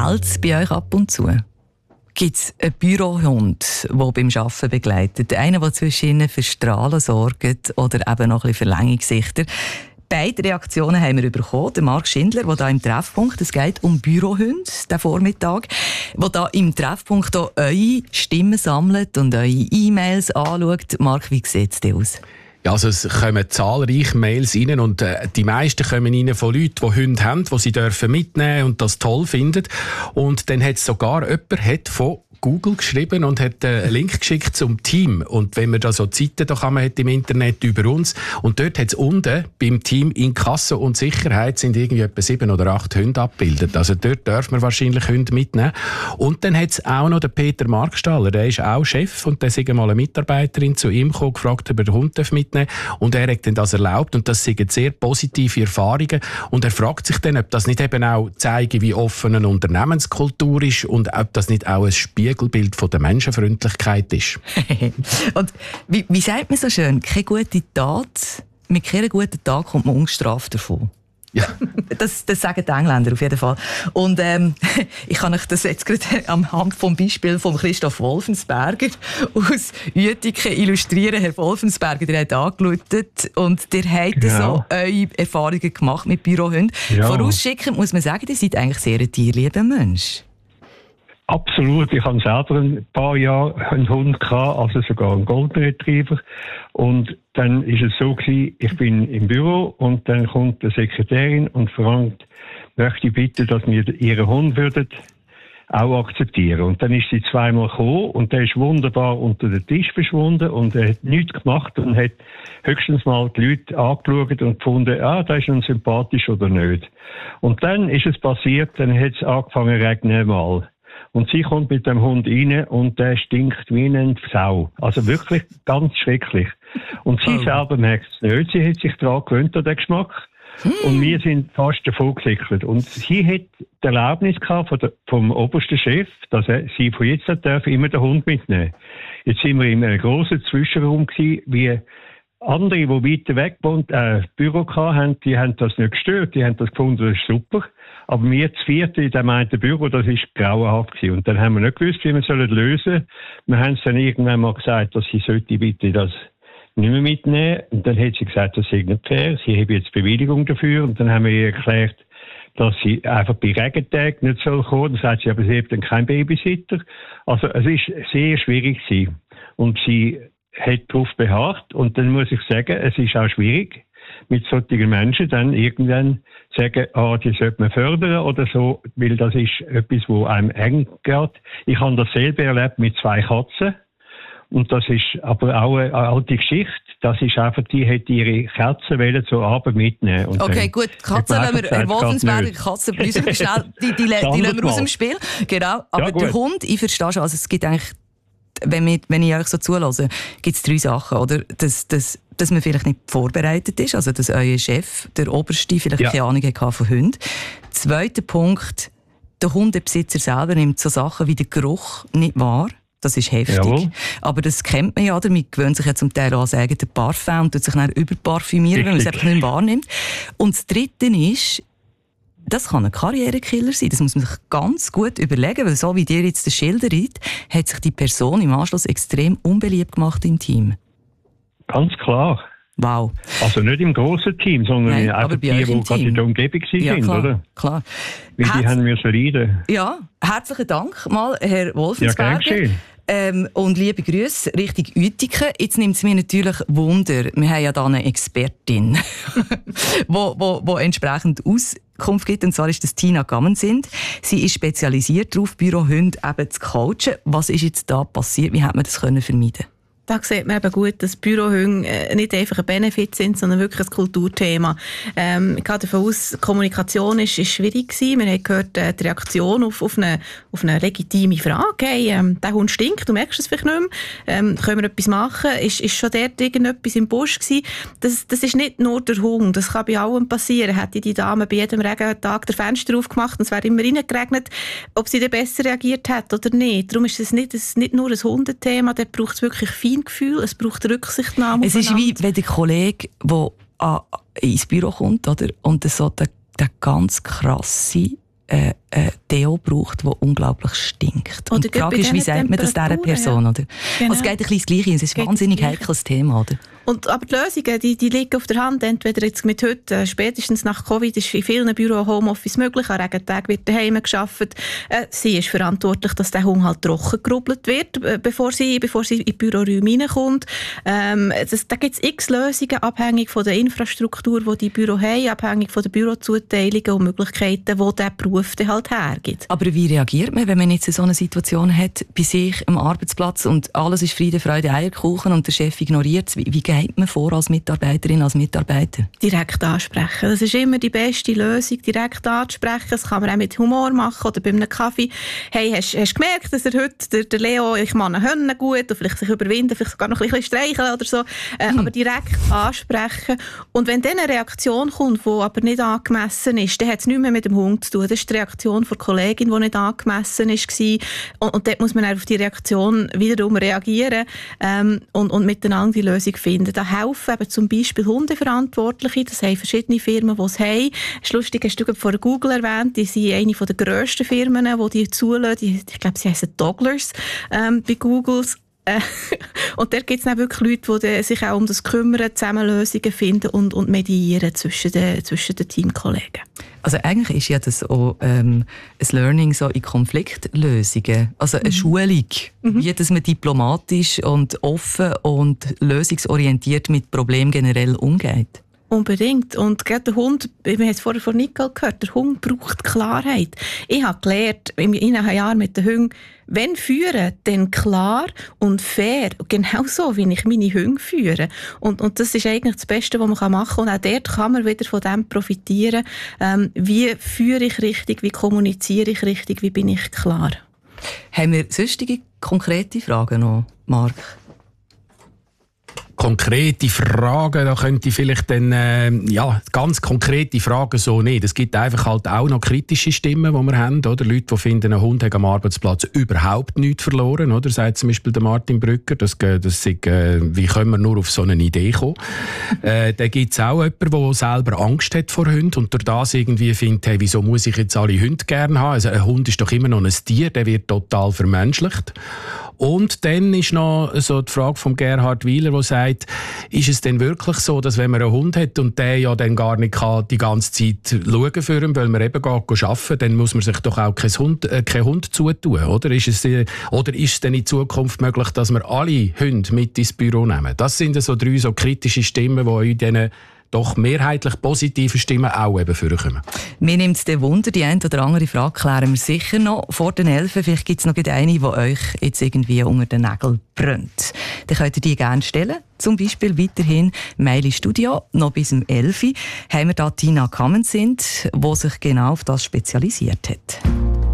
Bellt es bei euch ab und zu? Gibt es einen Bürohund, der beim Arbeiten begleitet? Einen, der zwischen ihnen für Strahlen sorgt oder eben noch ein bisschen für lange Gesichter? Beide Reaktionen haben wir bekommen. Der Marc Schindler, der hier im Treffpunkt, es geht um Bürohunde, diesen Vormittag, der hier im Treffpunkt auch eure Stimmen sammelt und eure E-Mails anschaut. Marc, wie sieht es denn aus? Ja, also es kommen zahlreiche Mails rein und die meisten kommen rein von Leuten, die Hunde haben, die sie mitnehmen dürfen und das toll finden. Und dann hat sogar jemand von Google geschrieben und hat einen Link geschickt zum Team. Und wenn man da so Seiten da man hat im Internet über uns und dort hat es unten beim Team Inkasso und Sicherheit sind irgendwie etwa 7 oder 8 Hunde abgebildet. Also dort darf man wahrscheinlich Hunde mitnehmen. Und dann hat es auch noch den Peter Markstaller, der ist auch Chef und der ist mal eine Mitarbeiterin zu ihm gekommen, gefragt, ob er den Hund mitnehmen darf. Und er hat dann das erlaubt und das sind sehr positive Erfahrungen. Und er fragt sich dann, ob das nicht eben auch zeigen, wie offen eine Unternehmenskultur ist und ob das nicht auch ein Spiegelbild von der Menschenfreundlichkeit ist. Und wie sagt man so schön, keine gute Tat, mit keiner guten Tat kommt man ungestraft davon. Ja. Das sagen die Engländer auf jeden Fall. Und ich kann euch das jetzt gerade am Hand vom Beispiel von Christoph Wolfensberger aus Uetiken illustrieren. Herr Wolfensberger, der hat angeläutet und der hat so eure Erfahrungen gemacht mit Bürohunden. Ja. Vorausschickend muss man sagen, ihr seid eigentlich sehr ein tierlieber Mensch. Absolut. Ich habe selber ein paar Jahre einen Hund gehabt, also sogar einen Golden Retriever. Und dann ist es so gewesen, ich bin im Büro und dann kommt die Sekretärin und fragt, möchte ich bitte, dass wir ihren Hund würden auch akzeptieren. Und dann ist sie zweimal gekommen und der ist wunderbar unter den Tisch verschwunden und er hat nichts gemacht und hat höchstens mal die Leute angeschaut und gefunden, der ist nun sympathisch oder nicht. Und dann ist es passiert, dann hat es angefangen zu regnen mal. Und sie kommt mit dem Hund rein und der stinkt wie eine Sau. Also wirklich ganz schrecklich. Und sie selber merkt es nicht. Sie hat sich daran gewöhnt, an den Geschmack. Und wir sind fast davon gesickert. Und sie hat die Erlaubnis gehabt vom obersten Chef, dass sie von jetzt an darf immer den Hund mitnehmen. Jetzt sind wir in einem grossen Zwischenraum gewesen, wie andere, die weiter weg Büro hatten, die haben das nicht gestört. Die haben das gefunden, das ist super. Aber wir zu viert in dem einen Büro, das war grauenhaft gewesen. Und dann haben wir nicht gewusst, wie wir es lösen sollen. Wir haben es dann irgendwann mal gesagt, dass sie sollte bitte das nicht mehr mitnehmen. Und dann hat sie gesagt, das sei nicht fair. Sie haben jetzt Bewilligung dafür. Und dann haben wir ihr erklärt, dass sie einfach bei Regentagen nicht kommen soll. Dann sagt sie, aber sie hat dann keinen Babysitter. Also es ist sehr schwierig gewesen. Und sie hat darauf beharrt. Und dann muss ich sagen, es ist auch schwierig, mit solchen Menschen dann irgendwann sagen, die sollte man fördern oder so, weil das ist etwas, wo einem eng geht. Ich habe das selber erlebt mit 2 Katzen und das ist aber auch eine alte Geschichte. Das ist einfach, die hat ihre Katzen zur Arbeit mitnehmen. Und okay, gut, Katzen lassen wir, Herr Wolfensberger, Katzen schnell, die lassen wir aus dem Spiel. Genau, aber der Hund, ich verstehe schon, also es gibt eigentlich, wenn ich euch so zulasse, gibt es 3 Sachen, oder? Dass man vielleicht nicht vorbereitet ist, also dass euer Chef, der Oberste, vielleicht keine Ahnung hatte von Hunden. Zweiter Punkt, der Hundebesitzer selber nimmt so Sachen wie den Geruch nicht wahr. Das ist heftig. Jawohl. Aber das kennt man ja, oder? Man gewöhnt sich ja zum Teil an sagen, der Parfum und tut sich dann überparfümieren, wenn man es einfach nicht wahrnimmt. Und das Dritte ist, das kann ein Karrierekiller sein. Das muss man sich ganz gut überlegen, weil so wie dir jetzt das schildert, hat sich die Person im Anschluss extrem unbeliebt gemacht im Team. Ganz klar. Wow. Also nicht im grossen Team, sondern einfach die gerade in der Umgebung sind, klar, oder? Klar. Weil die haben wir so leiden. Ja, herzlichen Dank mal, Herr Wolfensberger. Ja, gern geschehen. Und liebe Grüße Richtung Uetiken. Jetzt nimmt es mir natürlich Wunder, wir haben ja da eine Expertin, wo entsprechend Auskunft gibt, und zwar ist das Tina Gammensind. Sie ist spezialisiert darauf, Bürohunde eben zu coachen. Was ist jetzt da passiert? Wie hat man das vermeiden? Da sieht man eben gut, dass Bürohunde nicht einfach ein Benefit sind, sondern wirklich ein Kulturthema. Ich gehe davon aus, Kommunikation ist schwierig gewesen. Wir haben gehört, die Reaktion auf eine legitime Frage. Hey, der Hund stinkt, du merkst es vielleicht nicht mehr. Können wir etwas machen? Ist schon dort irgendetwas im Busch gewesen? Das ist nicht nur der Hund. Das kann bei allem passieren. Hätte die Dame bei jedem Regentag das Fenster aufgemacht und es wäre immer reingeregnet, ob sie dann besser reagiert hat oder nicht. Darum ist es nicht nur ein Hundethema, da braucht es wirklich viel Gefühl, es braucht Rücksichtnahme. Es ist wie wenn der Kollege, der ins Büro kommt, oder? Und so der ganz krasse Deo braucht, der unglaublich stinkt. Und die Frage ist, wie sagt man das dieser Person? Ja. Oder? Genau. Also es geht ein bisschen das Gleiche, es ist ein wahnsinnig heikles Thema. Oder? Aber die Lösungen, die liegen auf der Hand. Entweder jetzt mit heute, spätestens nach Covid, ist in vielen Büros Homeoffice möglich. An Regentagen wird daheim gearbeitet. Sie ist verantwortlich, dass der Hund halt trocken gerubbelt wird, bevor sie in die Büroräume reinkommt. Da gibt es x Lösungen, abhängig von der Infrastruktur, die die Büros haben, abhängig von den Bürozuteilungen und Möglichkeiten, die der Beruf halt hergibt. Aber wie reagiert man, wenn man jetzt so eine Situation hat, bei sich am Arbeitsplatz und alles ist Friede, Freude, Eierkuchen und der Chef ignoriert es? Wie geht man vor als Mitarbeiterin, als Mitarbeiter? Direkt ansprechen. Das ist immer die beste Lösung, direkt ansprechen. Das kann man auch mit Humor machen oder bei einem Kaffee. Hey, hast du gemerkt, dass heute der Leo, ich mache Hönne gut, und vielleicht sich überwinden, vielleicht sogar noch ein bisschen streicheln oder so. Aber direkt ansprechen. Und wenn dann eine Reaktion kommt, die aber nicht angemessen ist, dann hat es nichts mehr mit dem Hund zu tun. Das ist die Reaktion der Kollegin, die nicht angemessen war. Und dort muss man auf die Reaktion wiederum reagieren und miteinander die Lösung finden. Da helfen eben zum Beispiel Hundeverantwortliche. Das haben verschiedene Firmen, die es haben. Es ist lustig, hast du von Google erwähnt. Die sind eine der grössten Firmen, die zulassen. Ich glaube, sie heissen Dogglers bei Googles. Und dort gibt es dann wirklich Leute, die sich auch um das kümmern, zusammen Lösungen finden und mediieren zwischen den Teamkollegen. Also eigentlich ist ja das auch ein Learning so in Konfliktlösungen. Also eine Schulung, wie dass man diplomatisch und offen und lösungsorientiert mit Problemen generell umgeht. Unbedingt. Und gerade der Hund, wir haben es vorher von Nicole gehört, der Hund braucht Klarheit. Ich habe gelernt, in einem Jahr mit den Hunden, wenn führen, dann klar und fair. Genau so, wie ich meine Hunde führe. Und das ist eigentlich das Beste, was man machen kann. Und auch dort kann man wieder von dem profitieren. Wie führe ich richtig, wie kommuniziere ich richtig, wie bin ich klar. Haben wir sonstige konkrete Fragen noch, Marc? Konkrete Fragen, da könnte ich vielleicht dann, ganz konkrete Fragen so nicht. Es gibt einfach halt auch noch kritische Stimmen, die wir haben, oder? Leute, die finden, ein Hund hat am Arbeitsplatz überhaupt nichts verloren, oder? Sagt zum Beispiel der Martin Brücker, wie können wir nur auf so eine Idee kommen? Da gibt es auch jemanden, der selber Angst hat vor Hunden und durch das irgendwie findet, hey, wieso muss ich jetzt alle Hunde gerne haben? Also ein Hund ist doch immer noch ein Tier, der wird total vermenschlicht. Und dann ist noch so die Frage von Gerhard Wieler, der sagt, ist es denn wirklich so, dass wenn man einen Hund hat und der ja dann gar nicht kann, die ganze Zeit schauen für ihn, weil man eben geht arbeiten, dann muss man sich doch auch keinen Hund zutun, oder? Ist es denn in Zukunft möglich, dass wir alle Hunde mit ins Büro nehmen? Das sind so 3 so kritische Stimmen, die in diesen doch mehrheitlich positive Stimmen auch eben vorkommen. Mir nimmt es den Wunder, die eine oder andere Frage klären wir sicher noch vor den 11. Vielleicht gibt es noch eine, die euch jetzt irgendwie unter den Nägeln brennt. Dann könnt ihr die gerne stellen. Zum Beispiel weiterhin Mail ins Studio. Noch bis zum 11. haben wir da Tina Kammensind, die sich genau auf das spezialisiert hat.